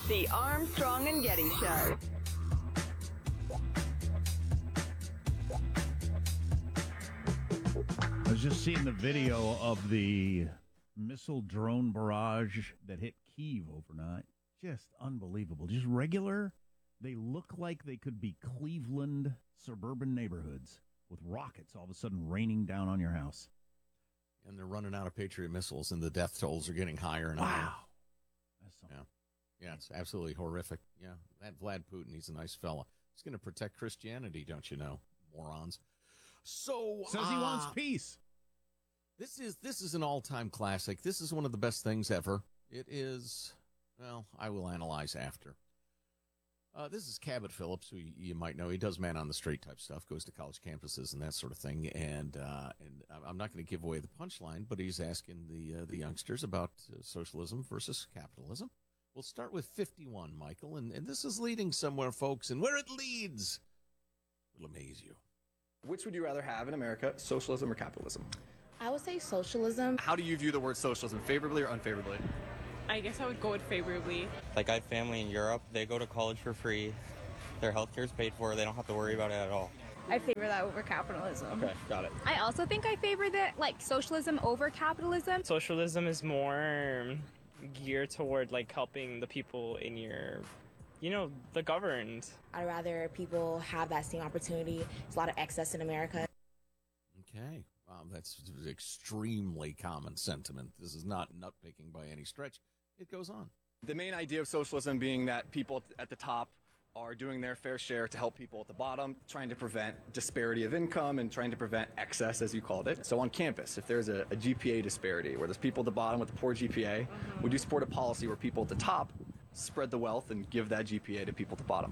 The Armstrong and Getty Show. I was just seeing the video of the missile drone barrage that hit Kyiv overnight. Just unbelievable. Just regular. They look like they could be Cleveland suburban neighborhoods with rockets all of a sudden raining down on your house. And they're running out of Patriot missiles, and the death tolls are getting higher and higher. Wow. That's something. Yeah, it's absolutely horrific. Yeah, that Vlad Putin, he's a nice fella. He's going to protect Christianity, don't you know, morons. So Says he wants peace. This is an all-time classic. This is one of the best things ever. It is, well, I will analyze after. This is Cabot Phillips, who you might know. He does man on the street type stuff, goes to college campuses and that sort of thing. And I'm not going to give away the punchline, but he's asking the youngsters about socialism versus capitalism. We'll start with 51, Michael, and this is leading somewhere, folks, and where it leads will amaze you. Which would you rather have in America, socialism or capitalism? I would say socialism. How do you view the word socialism, favorably or unfavorably? I guess I would go with favorably. Like, I have family in Europe. They go to college for free. Their healthcare is paid for. They don't have to worry about it at all. I favor that over capitalism. Okay, got it. I also think I favor that, like, socialism over capitalism. Socialism is more geared toward, like, helping the people in your, the governed. I'd rather people have that same opportunity. There's a lot of excess in America. Okay. That's extremely common sentiment. This is not nitpicking by any stretch. It goes on. The main idea of socialism being that people at the top are doing their fair share to help people at the bottom, trying to prevent disparity of income and trying to prevent excess, as you called it. So on campus, if there's a GPA disparity where there's people at the bottom with a poor GPA, would you support a policy where people at the top spread the wealth and give that GPA to people at the bottom?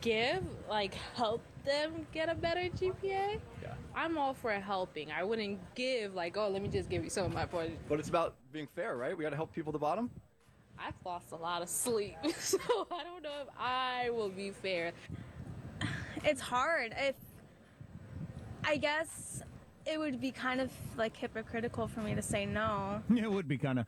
Help them get a better GPA? Yeah. I'm all for helping. I wouldn't give, let me just give you some of my points. But it's about being fair, right? We got to help people at the bottom? I've lost a lot of sleep, so I don't know if I will be fair. It's hard. I guess it would be kind of, like, hypocritical for me to say no. Yeah, it would be kind of.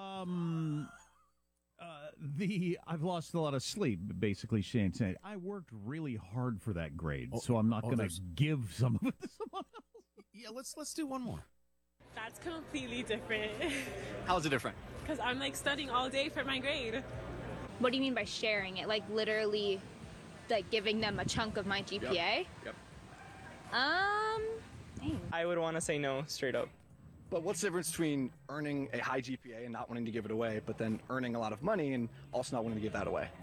I've lost a lot of sleep, basically, Shane said. I worked really hard for that grade, so I'm not going to give some of it to someone else. Yeah, let's do one more. That's completely different. How's it different? Because I'm, studying all day for my grade. What do you mean by sharing it? Like, literally, like, giving them a chunk of my GPA? Yep. Dang. I would want to say no, straight up. But what's the difference between earning a high GPA and not wanting to give it away, but then earning a lot of money and also not wanting to give that away?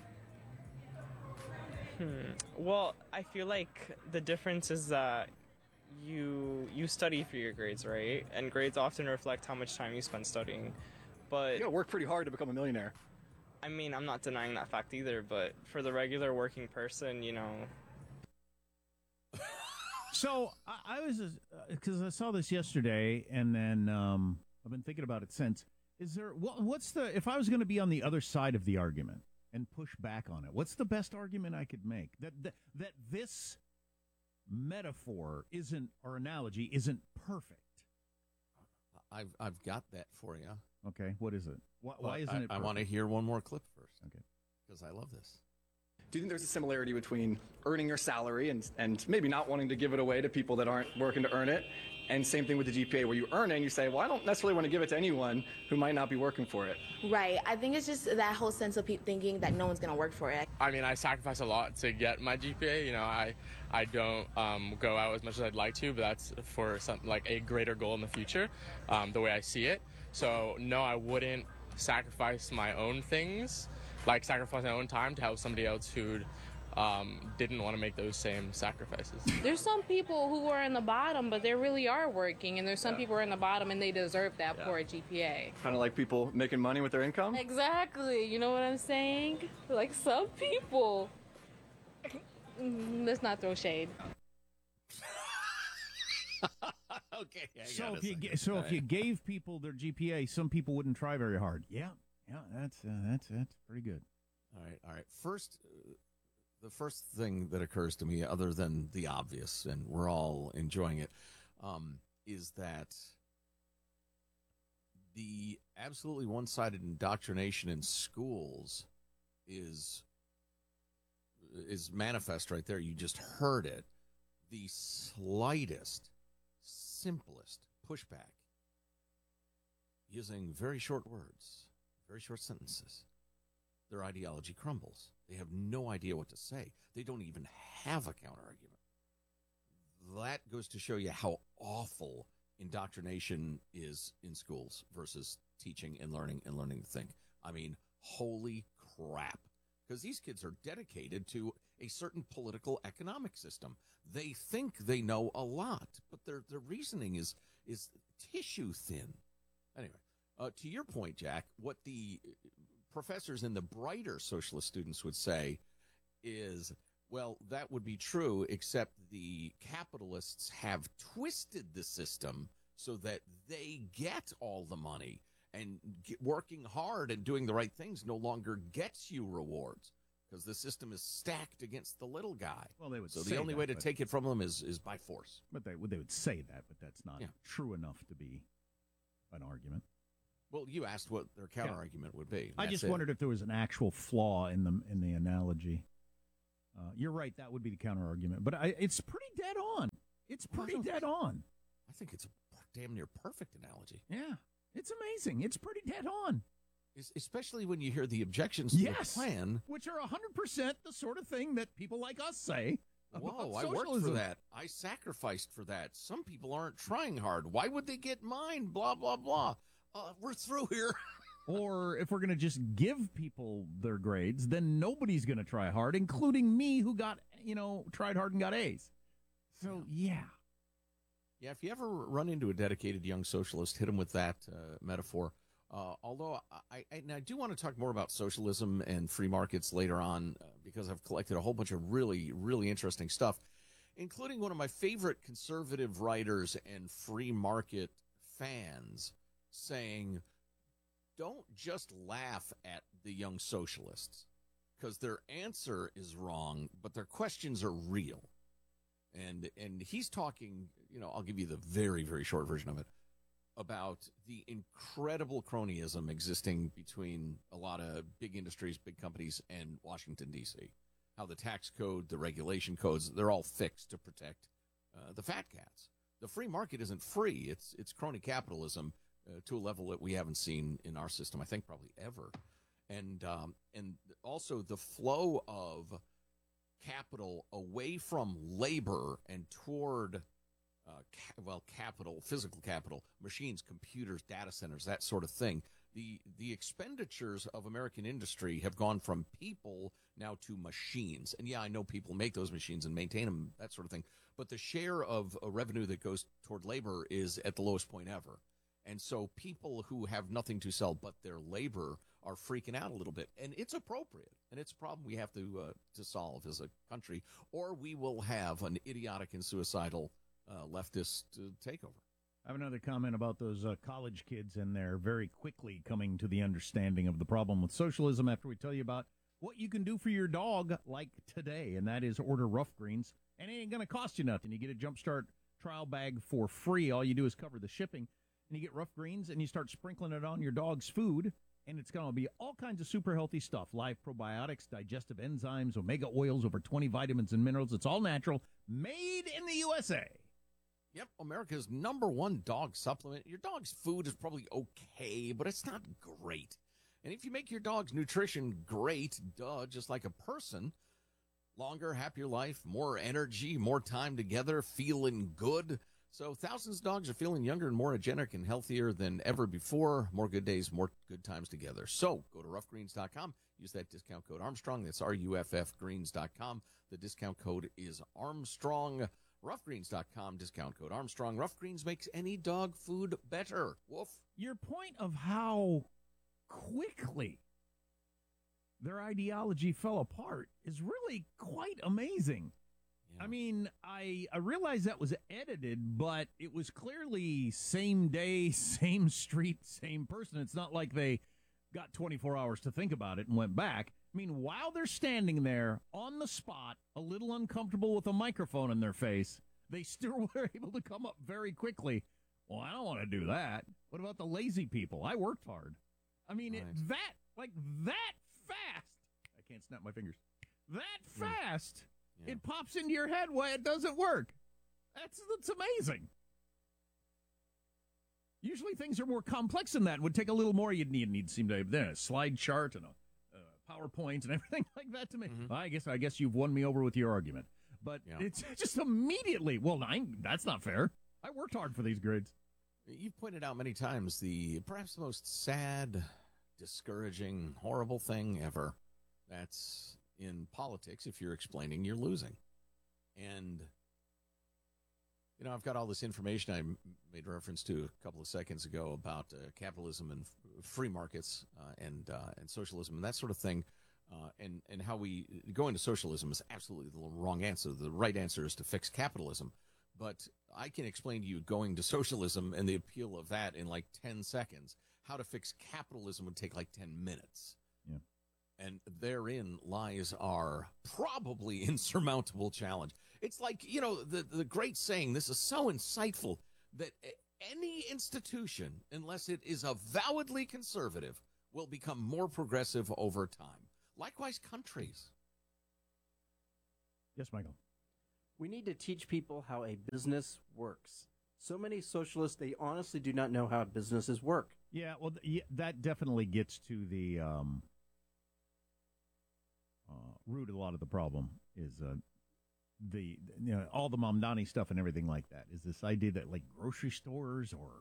Well, I feel like the difference is that you study for your grades, right? And grades often reflect how much time you spend studying. But You gotta work pretty hard to become a millionaire. I mean, I'm not denying that fact either, but for the regular working person, So I was, because I saw this yesterday, and then I've been thinking about it since. Is there, what's the, if I was going to be on the other side of the argument and push back on it, what's the best argument I could make? That this metaphor isn't, or analogy isn't perfect. I've got that for you. Okay, what is it? Why isn't it perfect? I want to hear one more clip first. Okay. Because I love this. Do you think there's a similarity between earning your salary and maybe not wanting to give it away to people that aren't working to earn it? And same thing with the GPA, where you earn it and you say, well, I don't necessarily want to give it to anyone who might not be working for it. Right. I think it's just that whole sense of thinking that no one's going to work for it. I mean, I sacrifice a lot to get my GPA. I don't go out as much as I'd like to, but that's for a greater goal in the future, the way I see it. So, no, I wouldn't sacrifice my own things, sacrifice my own time to help somebody else who didn't want to make those same sacrifices. There's some people who are in the bottom, but they really are working, and there's some people who are in the bottom and they deserve that poor GPA. Kind of like people making money with their income? Exactly. You know what I'm saying? Like some people. Let's not throw shade. Okay. If you gave people their GPA, some people wouldn't try very hard. Yeah, that's pretty good. All right. First, the first thing that occurs to me, other than the obvious, and we're all enjoying it, is that the absolutely one-sided indoctrination in schools is manifest right there. You just heard it. The slightest, simplest pushback using very short words, very short sentences. Their ideology crumbles. They have no idea what to say. They don't even have a counterargument. That goes to show you how awful indoctrination is in schools versus teaching and learning to think. I mean, holy crap. Because these kids are dedicated to a certain political economic system. They think they know a lot, but their reasoning is tissue thin. Anyway, to your point, Jack, what the professors and the brighter socialist students would say is, well, that would be true, except the capitalists have twisted the system so that they get all the money, and working hard and doing the right things no longer gets you rewards because the system is stacked against the little guy. Well, they would so say the only that, way to but- take it from them is by force. But they would say that, but that's not Yeah. true enough to be an argument. Well, you asked what their counter argument would be. I That's just it. wondered if there was an actual flaw in the analogy. You're right; that would be the counter argument. But it's pretty dead on. It's pretty dead on. I think it's a damn near perfect analogy. Yeah, it's amazing. It's pretty dead on. Especially when you hear the objections to the plan. Which are 100% the sort of thing that people like us say. Whoa, about I worked for socialism. that. I sacrificed for that. Some people aren't trying hard. Why would they get mine? Blah, blah, blah. We're through here. Or if we're going to just give people their grades, then nobody's going to try hard, including me who got, tried hard and got A's. So, yeah. Yeah, if you ever run into a dedicated young socialist, hit him with that metaphor. Although I do want to talk more about socialism and free markets later on because I've collected a whole bunch of really, really interesting stuff, including one of my favorite conservative writers and free market fans saying, don't just laugh at the young socialists because their answer is wrong, but their questions are real. And he's talking, I'll give you the very, very short version of it, about the incredible cronyism existing between a lot of big industries, big companies, and Washington, D.C. How the tax code, the regulation codes, they're all fixed to protect the fat cats. The free market isn't free. It's crony capitalism to a level that we haven't seen in our system, I think, probably ever. And also the flow of capital away from labor and toward capital, physical capital, machines, computers, data centers, that sort of thing. The expenditures of American industry have gone from people now to machines. And yeah, I know people make those machines and maintain them, that sort of thing. But the share of revenue that goes toward labor is at the lowest point ever. And so people who have nothing to sell but their labor are freaking out a little bit. And it's appropriate. And it's a problem we have to solve as a country, or we will have an idiotic and suicidal leftist takeover. I have another comment about those college kids, and they're very quickly coming to the understanding of the problem with socialism after we tell you about what you can do for your dog like today, and that is order Rough Greens, and it ain't going to cost you nothing. You get a Jumpstart trial bag for free. All you do is cover the shipping, and you get Rough Greens, and you start sprinkling it on your dog's food, and it's going to be all kinds of super healthy stuff, live probiotics, digestive enzymes, omega oils, over 20 vitamins and minerals. It's all natural, made in the USA. Yep, America's #1 dog supplement. Your dog's food is probably okay, but it's not great. And if you make your dog's nutrition great, just like a person, longer, happier life, more energy, more time together, feeling good. So thousands of dogs are feeling younger and more energetic and healthier than ever before. More good days, more good times together. So go to roughgreens.com. Use that discount code Armstrong. That's RUFFgreens.com. The discount code is Armstrong. Roughgreens.com, discount code Armstrong. Rough Greens makes any dog food better. Woof. Your point of how quickly their ideology fell apart is really quite amazing. Yeah. I mean, I realize that was edited, but it was clearly same day, same street, same person. It's not like they got 24 hours to think about it and went back. I mean, while they're standing there on the spot, a little uncomfortable with a microphone in their face, they still were able to come up very quickly. Well, I don't want to do that. What about the lazy people? I worked hard. I mean, right. that fast. I snap my fingers. That fast, it pops into your head why it doesn't work. That's amazing. Usually things are more complex than that. It would take a little more. You'd need a slide chart and a PowerPoint and everything like that to make. I guess you've won me over with your argument. But it's just immediately, that's not fair. I worked hard for these grades. You've pointed out many times perhaps the most sad, discouraging, horrible thing ever. That's in politics. If you're explaining, you're losing. And, I've got all this information I made reference to a couple of seconds ago about capitalism and free markets and socialism and that sort of thing. And how we go into socialism is absolutely the wrong answer. The right answer is to fix capitalism. But I can explain to you going to socialism and the appeal of that in like 10 seconds. How to fix capitalism would take like 10 minutes. Yeah. And therein lies our probably insurmountable challenge. It's like, the great saying, this is so insightful, that any institution, unless it is avowedly conservative, will become more progressive over time. Likewise, countries. Yes, Michael. We need to teach people how a business works. So many socialists, they honestly do not know how businesses work. Yeah, well, that definitely gets to the root of a lot of the problem is all the Mamdani stuff and everything like that is this idea that like grocery stores or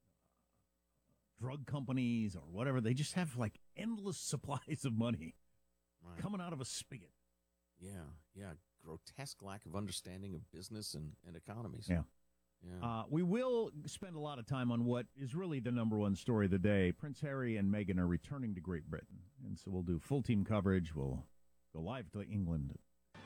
drug companies or whatever, they just have like endless supplies of money coming out of a spigot. Yeah. Grotesque lack of understanding of business and economies. Yeah. Yeah. We will spend a lot of time on what is really the number one story of the day. Prince Harry and Meghan are returning to Great Britain. And so we'll do full team coverage. We'll go live to England.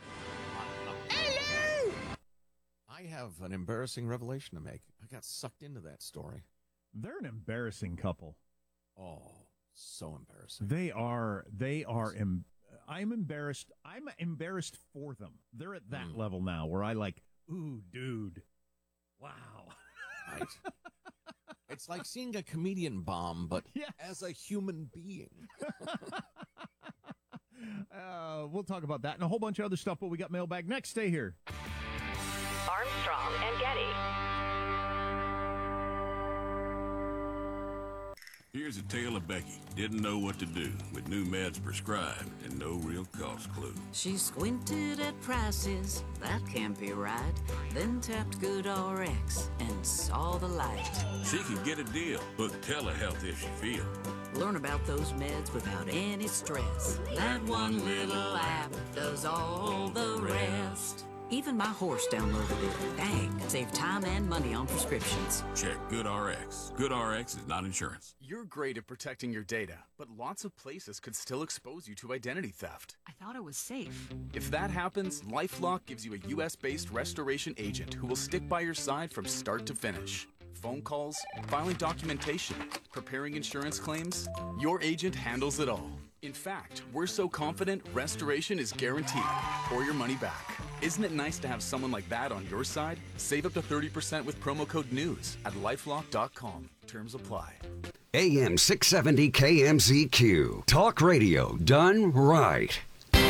Hello! I have an embarrassing revelation to make. I got sucked into that story. They're an embarrassing couple. Oh, so embarrassing. They are I'm embarrassed. I'm embarrassed for them. They're at that level now where I like, ooh, dude. Wow. Right. It's like seeing a comedian bomb, but as a human being. We'll talk about that and a whole bunch of other stuff, but we got mailbag next. Stay here. Armstrong and Getty. Here's a tale of Becky. Didn't know what to do with new meds prescribed and no real cost clue. She squinted at prices, that can't be right. Then tapped GoodRx and saw the light. She can get a deal, book telehealth if she feels. Learn about those meds without any stress. That one little app does all the rest. Even my horse downloaded it. Dang, save time and money on prescriptions. Check GoodRx. GoodRx is not insurance. You're great at protecting your data, but lots of places could still expose you to identity theft. I thought it was safe. If that happens, LifeLock gives you a U.S.-based restoration agent who will stick by your side from start to finish. Phone calls, filing documentation, preparing insurance claims, your agent handles it all. In fact, we're so confident restoration is guaranteed or your money back. Isn't it nice to have someone like that on your side? Save up to 30% with promo code NEWS at lifelock.com. Terms apply. AM 670 KMZQ. Talk radio done right.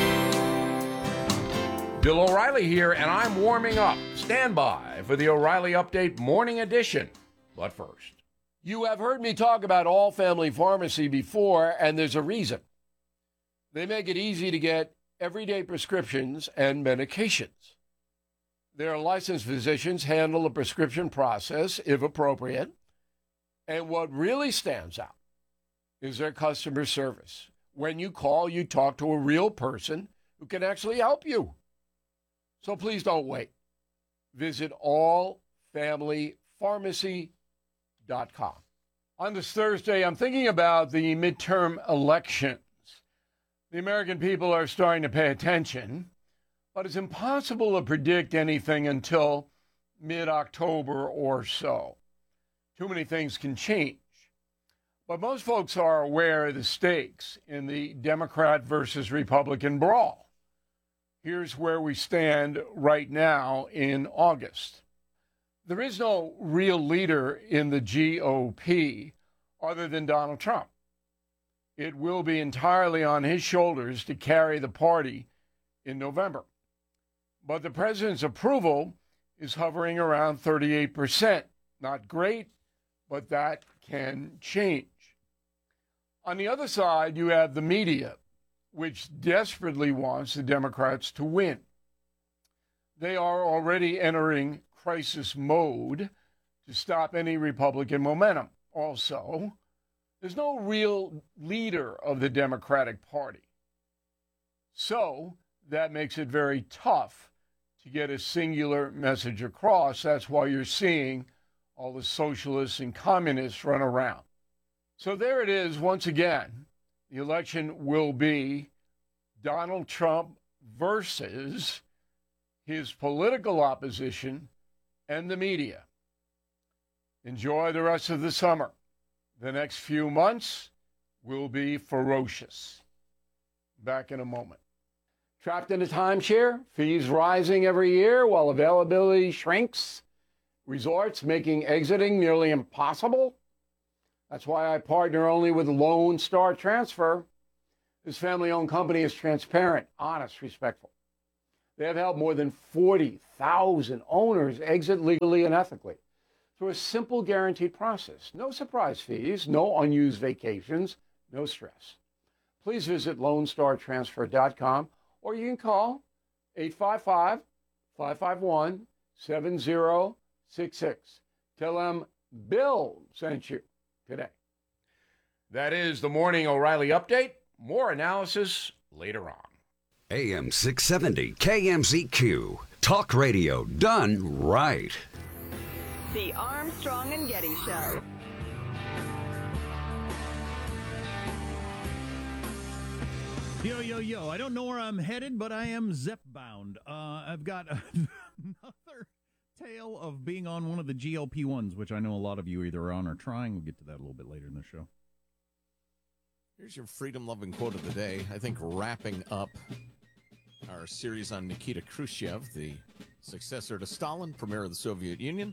Bill O'Reilly here, and I'm warming up. Stand by for the O'Reilly Update Morning Edition. But first, you have heard me talk about All Family Pharmacy before, and there's a reason. They make it easy to get everyday prescriptions and medications. Their licensed physicians handle the prescription process, if appropriate. And what really stands out is their customer service. When you call, you talk to a real person who can actually help you. So please don't wait. Visit allfamilypharmacy.com. On this Thursday, I'm thinking about the midterm elections. The American people are starting to pay attention, but it's impossible to predict anything until mid-October or so. Too many things can change. But most folks are aware of the stakes in the Democrat versus Republican brawl. Here's where we stand right now in August. There is no real leader in the GOP other than Donald Trump. it will be entirely on his shoulders to carry the party in November. But the president's approval is hovering around 38%. Not great, but that can change. On the other side, you have the media, which desperately wants the Democrats to win. They are already entering crisis mode to stop any Republican momentum. Also, there's no real leader of the Democratic Party. So that makes it very tough to get a singular message across. That's why you're seeing all the socialists and communists run around. So there it is once again. The election will be Donald Trump versus his political opposition and the media. Enjoy the rest of the summer. The next few months will be ferocious. Back in a moment. Trapped in a timeshare, fees rising every year while availability shrinks, resorts making exiting nearly impossible. That's why I partner only with Lone Star Transfer. This family-owned company is transparent, honest, respectful. They have helped more than 40,000 owners exit legally and ethically through a simple guaranteed process. No surprise fees, no unused vacations, no stress. Please visit LoneStarTransfer.com or you can call 855-551-7066. Tell them Bill sent you today. That is the Morning O'Reilly Update. More analysis later on. AM 670 KMZQ. Talk radio done right. The Armstrong and Getty Show. Yo, yo, yo. I don't know where I'm headed, but I am zip-bound. I've got another tale of being on one of the GLP-1s, which I know a lot of you either are on or trying. We'll get to that a little bit later in the show. Here's your freedom-loving quote of the day. I think wrapping up our series on Nikita Khrushchev, the successor to Stalin, premier of the Soviet Union.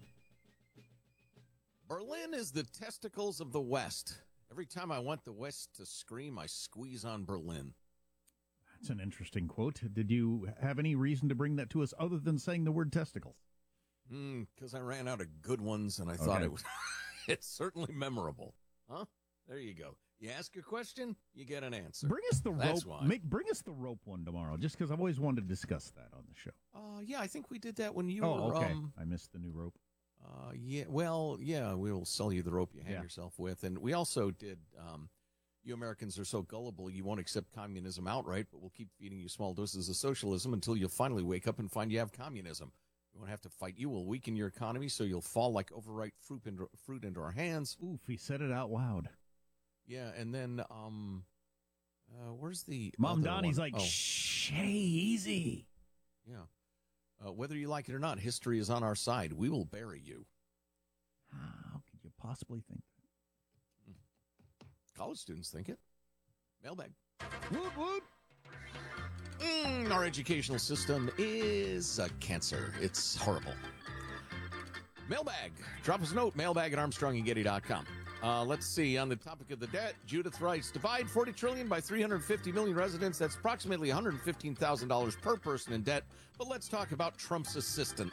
Berlin is the testicles of the West. Every time I want the West to scream, I squeeze on Berlin. That's an interesting quote. Did you have any reason to bring that to us other than saying the word testicles? Because I ran out of good ones, and I thought it was it's certainly memorable. Huh? There you go. You ask a question, you get an answer. Bring us the That's rope. why. Bring us the rope one tomorrow, just because I've always wanted to discuss that on the show. Yeah, I think we did that when you Oh, were. okay. I missed the new rope. Yeah, we'll sell you the rope you hang yourself with. And we also did, you Americans are so gullible, you won't accept communism outright, but we'll keep feeding you small doses of socialism until you finally wake up and find you have communism. We won't have to fight you. We'll weaken your economy so you'll fall like overripe fruit into our hands. Oof, he said it out loud. Yeah, and then, where's the Mom other Donnie's one? like, shh, hey, easy. Yeah. Whether you like it or not, history is on our side. We will bury you. How could you possibly think that? College students think it. Mailbag. Woot, woot. Our educational system is a cancer. It's horrible. Mailbag. Drop us a note. Mailbag at ArmstrongandGetty.com. Let's see. On the topic of the debt, Judith writes, divide $40 trillion by 350 million residents. That's approximately $115,000 per person in debt. But let's talk about Trump's assistant.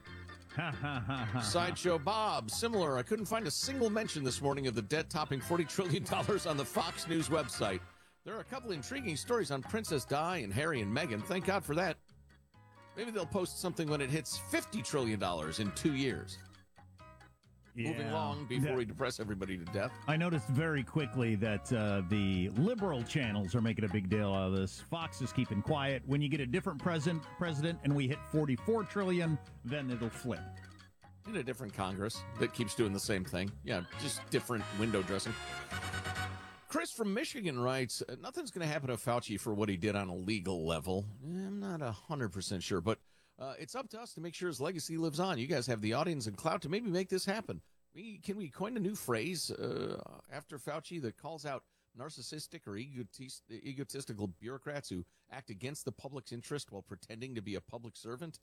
Sideshow Bob, similar. I couldn't find a single mention this morning of the debt topping $40 trillion on the Fox News website. There are a couple intriguing stories on Princess Di and Harry and Meghan. Thank God for that. Maybe they'll post something when it hits $50 trillion in 2 years. Yeah. Moving along before we depress everybody to death. I noticed very quickly that the liberal channels are making a big deal out of this. Fox is keeping quiet. When you get a different president and we hit $44 trillion, then it'll flip. In a different Congress that keeps doing the same thing. Yeah, just different window dressing. Chris from Michigan writes, nothing's going to happen to Fauci for what he did on a legal level. I'm not 100% sure, but it's up to us to make sure his legacy lives on. You guys have the audience and clout to maybe make this happen. Can we coin a new phrase after Fauci that calls out narcissistic or egotistical bureaucrats who act against the public's interest while pretending to be a public servant?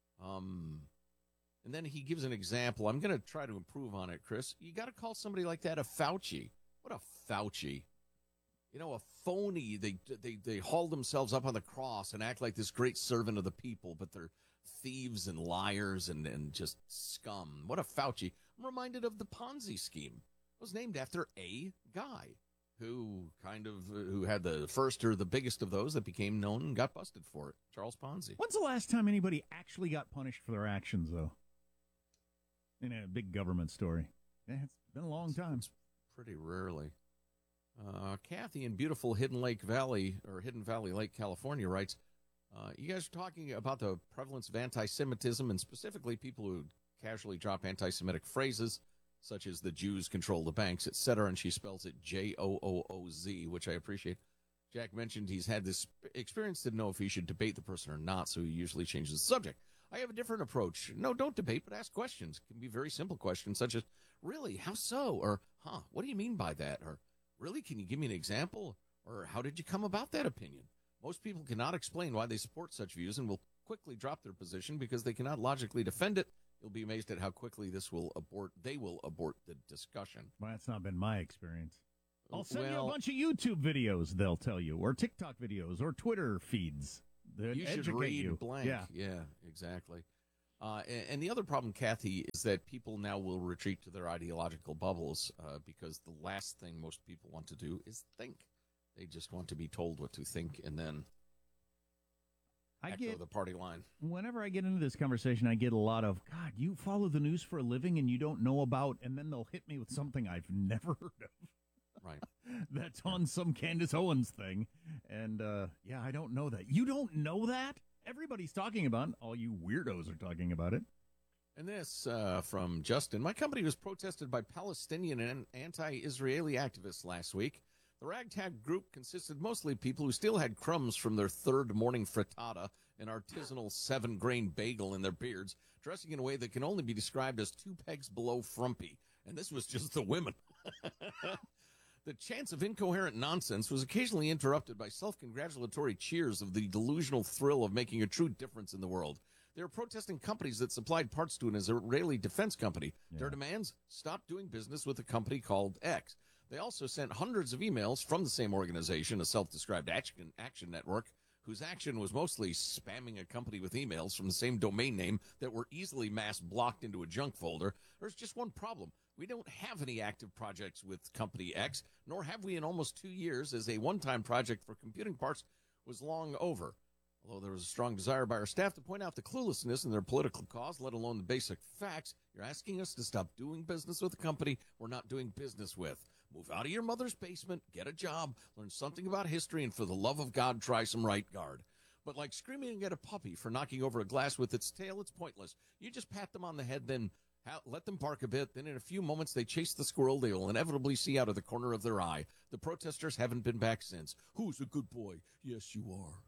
And then he gives an example. I'm going to try to improve on it, Chris. You got to call somebody like that a Fauci. What a Fauci. a phony. They haul themselves up on the cross and act like this great servant of the people, but they're thieves and liars and just scum. What a Fauci. I'm reminded of the Ponzi scheme. It was named after a guy who had the first or the biggest of those that became known and got busted for it. Charles Ponzi. When's the last time anybody actually got punished for their actions, though? In a big government story. Yeah, it's been a long time. It's pretty rarely. Kathy in beautiful Hidden Valley Lake, California writes, you guys are talking about the prevalence of anti-Semitism and specifically people who casually drop anti-Semitic phrases such as the Jews control the banks, etc., and she spells it J-O-O-O-Z, which I appreciate. Jack mentioned he's had this experience to know if he should debate the person or not, so he usually changes the subject. I have a different approach. No, don't debate, but ask questions. It can be very simple questions such as, really, how so? Or, what do you mean by that? Or, really, can you give me an example? Or, how did you come about that opinion? Most people cannot explain why they support such views and will quickly drop their position because they cannot logically defend it. You'll be amazed at how quickly they will abort the discussion. Well, that's not been my experience. I'll send you a bunch of YouTube videos, they'll tell you, or TikTok videos, or Twitter feeds. You should read blank. Yeah, exactly. And the other problem, Kathy, is that people now will retreat to their ideological bubbles because the last thing most people want to do is think. They just want to be told what to think and then echo the party line. Whenever I get into this conversation, I get a lot of, God, you follow the news for a living and you don't know about, and then they'll hit me with something I've never heard of. Right. That's on some Candace Owens thing. And, I don't know that. You don't know that? Everybody's talking about it. All you weirdos are talking about it. And this from Justin. My company was protested by Palestinian and anti-Israeli activists last week. The ragtag group consisted mostly of people who still had crumbs from their third morning frittata, an artisanal 7-grain bagel in their beards, dressing in a way that can only be described as 2 pegs below frumpy. And this was just the women. The chants of incoherent nonsense was occasionally interrupted by self-congratulatory cheers of the delusional thrill of making a true difference in the world. They were protesting companies that supplied parts to an Israeli defense company. Yeah. Their demands, stop doing business with a company called X. They also sent hundreds of emails from the same organization, a self-described action network, whose action was mostly spamming a company with emails from the same domain name that were easily mass blocked into a junk folder. There's just one problem. We don't have any active projects with Company X, nor have we in almost 2 years, as a one-time project for computing parts was long over. Although there was a strong desire by our staff to point out the cluelessness in their political cause, let alone the basic facts, you're asking us to stop doing business with a company we're not doing business with. Move out of your mother's basement, get a job, learn something about history, and for the love of God, try some right guard. But like screaming at a puppy for knocking over a glass with its tail, it's pointless. You just pat them on the head, then let them bark a bit, then in a few moments they chase the squirrel they will inevitably see out of the corner of their eye. The protesters haven't been back since. Who's a good boy? Yes, you are.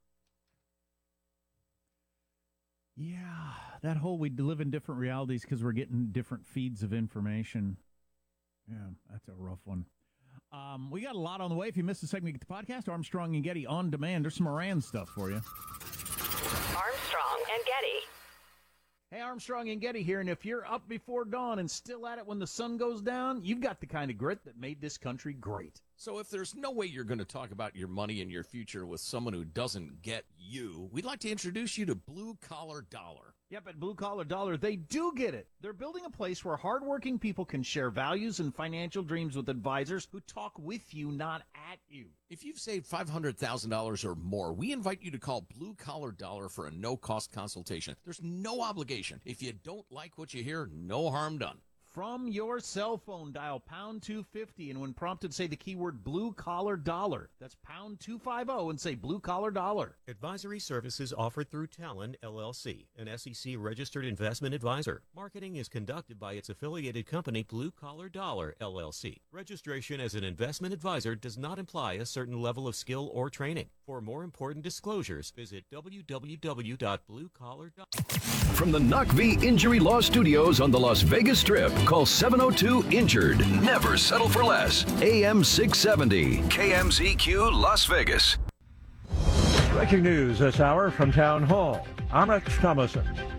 Yeah, that whole we live in different realities because we're getting different feeds of information. Yeah, that's a rough one. We got a lot on the way. If you missed the segment, get the podcast, Armstrong and Getty on demand. There's some Moran stuff for you. Armstrong and Getty. Hey, Armstrong and Getty here, and if you're up before dawn and still at it when the sun goes down, you've got the kind of grit that made this country great. So if there's no way you're going to talk about your money and your future with someone who doesn't get you, we'd like to introduce you to Blue Collar Dollar. Yep, at Blue Collar Dollar, they do get it. They're building a place where hardworking people can share values and financial dreams with advisors who talk with you, not at you. If you've saved $500,000 or more, we invite you to call Blue Collar Dollar for a no-cost consultation. There's no obligation. If you don't like what you hear, no harm done. From your cell phone, dial pound 250, and when prompted, say the keyword Blue Collar Dollar. That's pound 250 and say Blue Collar Dollar. Advisory services offered through Talon, LLC, an SEC-registered investment advisor. Marketing is conducted by its affiliated company, Blue Collar Dollar, LLC. Registration as an investment advisor does not imply a certain level of skill or training. For more important disclosures, visit www.bluecollar.com. From the NACV Injury Law Studios on the Las Vegas Strip, call 702-INJURED. Never settle for less. AM 670, KMZQ Las Vegas. Breaking news this hour from Town Hall. I'm Rex Thomason.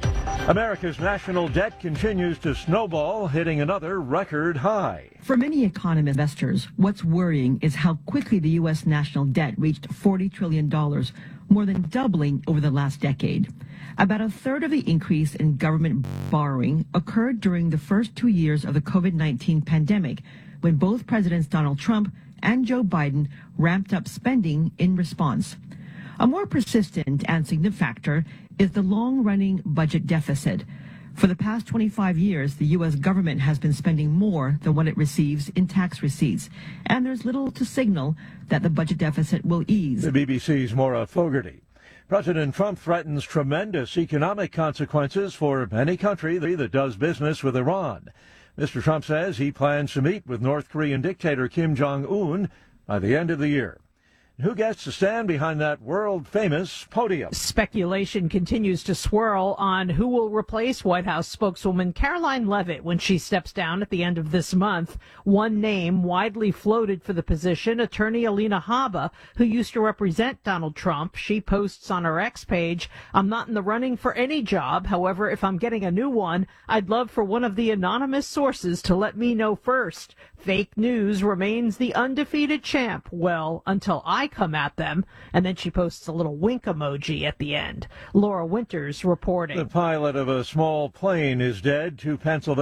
America's national debt continues to snowball, hitting another record high. For many economic investors, what's worrying is how quickly the U.S. national debt reached $40 trillion, more than doubling over the last decade. About a third of the increase in government borrowing occurred during the first 2 years of the COVID-19 pandemic, when both Presidents Donald Trump and Joe Biden ramped up spending in response. A more persistent and significant factor is the long-running budget deficit. For the past 25 years, the U.S. government has been spending more than what it receives in tax receipts, and there's little to signal that the budget deficit will ease. The BBC's Maura Fogarty. President Trump threatens tremendous economic consequences for any country that does business with Iran. Mr. Trump says he plans to meet with North Korean dictator Kim Jong-un by the end of the year. Who gets to stand behind that world-famous podium? Speculation continues to swirl on who will replace White House spokeswoman Caroline Leavitt when she steps down at the end of this month. One name widely floated for the position, attorney Alina Habba, who used to represent Donald Trump. She posts on her X page, "I'm not in the running for any job. However, if I'm getting a new one, I'd love for one of the anonymous sources to let me know first. Fake news remains the undefeated champ. Well, until I come at them." And then she posts a little wink emoji at the end. Laura Winters reporting. The pilot of a small plane is dead. 2 Pennsylvania